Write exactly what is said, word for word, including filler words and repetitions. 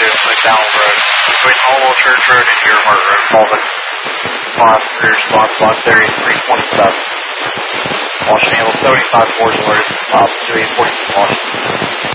is McDowell Road, between Hallwell Church Road and Earhart Road, Malden. Monster response box area three twenty-seven. Washington Handle seventy-five Forge Alert, top three forty-two Washington.